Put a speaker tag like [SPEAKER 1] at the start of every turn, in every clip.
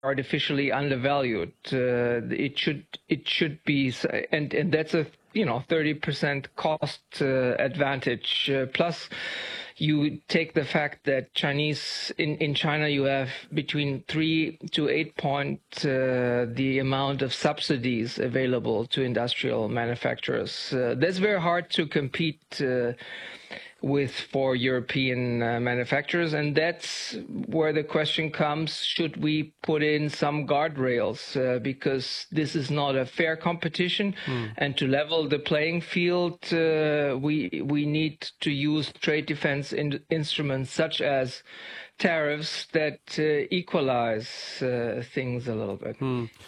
[SPEAKER 1] artificially undervalued. It should be, and that's a 30% cost advantage. Plus, you take the fact that in China you have between 3 to 8 points the amount of subsidies available to industrial manufacturers. That's very hard to compete with for European manufacturers, and that's where the question comes: should we put in some guardrails because this is not a fair competition, and to level the playing field, we need to use trade defense instruments such as tariffs that equalize things a little bit.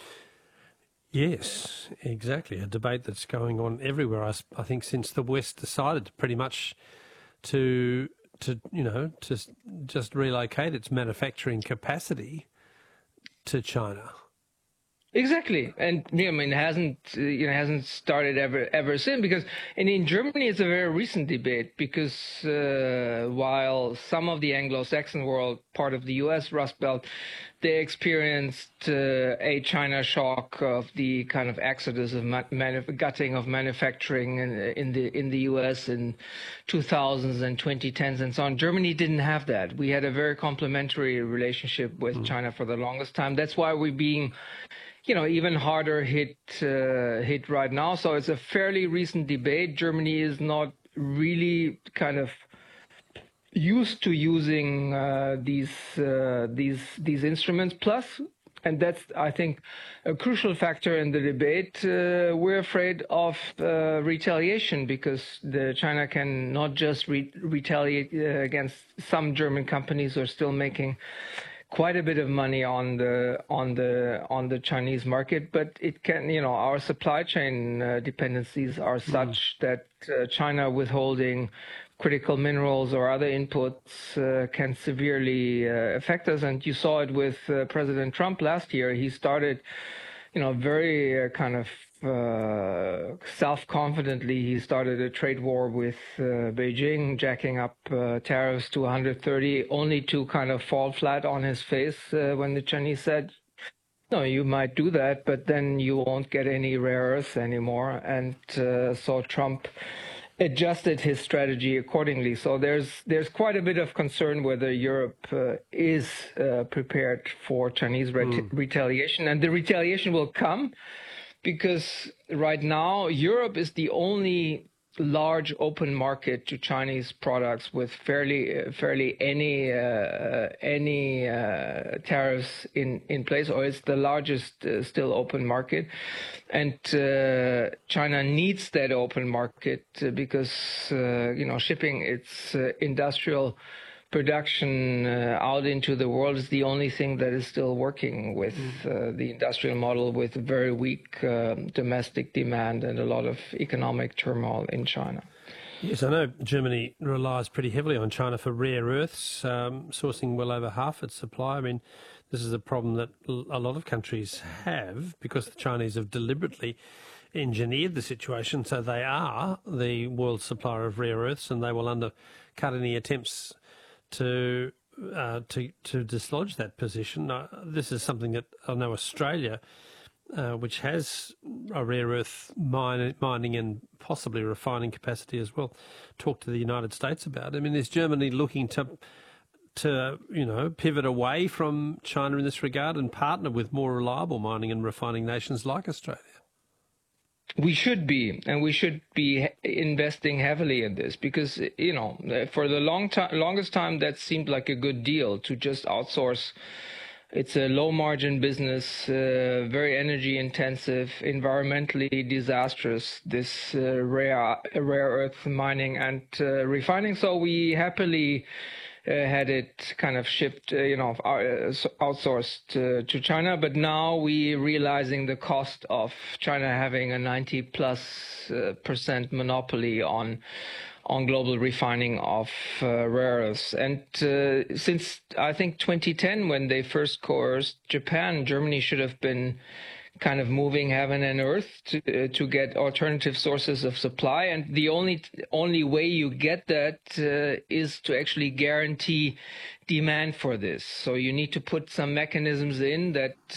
[SPEAKER 2] Yes, exactly. A debate that's going on everywhere. I think since the West decided pretty much to just relocate its manufacturing capacity to China.
[SPEAKER 1] Exactly, and it hasn't started ever since, because in Germany it's a very recent debate, because while some of the Anglo-Saxon world, part of the U.S. Rust Belt, they experienced a China shock of the kind of exodus of gutting of manufacturing in the U.S. in 2000s and 2010s and so on. Germany didn't have that. We had a very complementary relationship with China for the longest time. That's why we're being even harder hit right now. So it's a fairly recent debate. Germany is not really kind of used to using these instruments. Plus, and that's, I think, a crucial factor in the debate, we're afraid of retaliation, because China can not just retaliate against some German companies who are still making quite a bit of money on the Chinese market, but it can, our supply chain dependencies are such that China withholding critical minerals or other inputs can severely affect us. And you saw it with President Trump last year. He started, very kind of self-confidently, he started a trade war with Beijing, jacking up tariffs to 130, only to kind of fall flat on his face when the Chinese said, no, you might do that, but then you won't get any rare earths anymore. And so Trump adjusted his strategy accordingly. So there's quite a bit of concern whether Europe is prepared for Chinese retaliation. And the retaliation will come because right now Europe is the only large open market to Chinese products with fairly any tariffs in place, or it's the largest still open market. And China needs that open market because shipping its industrial production out into the world is the only thing that is still working with the industrial model, with very weak domestic demand and a lot of economic turmoil in China.
[SPEAKER 2] Yes, I know Germany relies pretty heavily on China for rare earths, sourcing well over half its supply. I mean, this is a problem that a lot of countries have because the Chinese have deliberately engineered the situation so they are the world supplier of rare earths, and they will undercut any attempts to dislodge that position. This is something that I know Australia, which has a rare earth mining and possibly refining capacity as well, talk to the United States about. I mean, is Germany looking to pivot away from China in this regard and partner with more reliable mining and refining nations like Australia?
[SPEAKER 1] We should be, and we should be investing heavily in this because, for the longest time, that seemed like a good deal to just outsource. It's a low-margin business, very energy-intensive, environmentally disastrous, this rare earth mining and refining. So we happily had it kind of shipped, outsourced to China. But now we're realizing the cost of China having a 90+% monopoly on global refining of rare earths. And since I think 2010, when they first coerced Japan, Germany should have been kind of moving heaven and earth to get alternative sources of supply. And the only way you get that is to actually guarantee demand for this. So you need to put some mechanisms in that